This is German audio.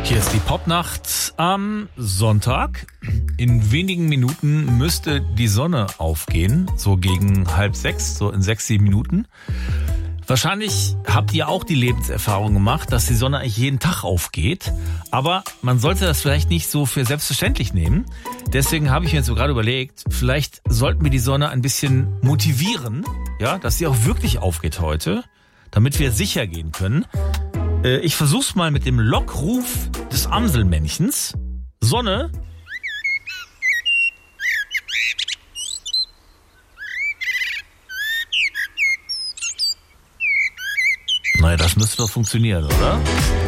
Hier ist die Popnacht am Sonntag. In wenigen Minuten müsste die Sonne aufgehen, so gegen 5:30, so in 6-7 Minuten. Wahrscheinlich habt ihr auch die Lebenserfahrung gemacht, dass die Sonne eigentlich jeden Tag aufgeht. Aber man sollte das vielleicht nicht so für selbstverständlich nehmen. Deswegen habe ich mir jetzt so gerade überlegt, vielleicht sollten wir die Sonne ein bisschen motivieren, ja, dass sie auch wirklich aufgeht heute, damit wir sicher gehen können. Ich versuch's mal mit dem Lockruf des Amselmännchens. Sonne. Naja, das müsste doch funktionieren, oder?